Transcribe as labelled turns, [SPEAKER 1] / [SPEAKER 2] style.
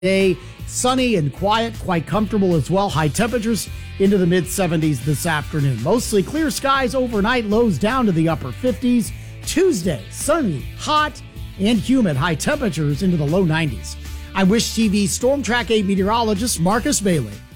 [SPEAKER 1] Day, sunny and quiet, quite comfortable as well. High temperatures into the mid-70s this afternoon. Mostly clear skies overnight, lows down to the upper 50s. Tuesday, sunny, hot, and humid. High temperatures into the low 90s. I'm Wish TV Storm Track 8 meteorologist Marcus Bailey.